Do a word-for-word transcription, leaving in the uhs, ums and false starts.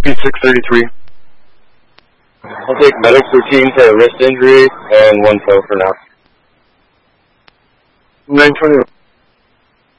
P six thirty-three. I'll take medic routine for a wrist injury and one tow for now. nine twenty.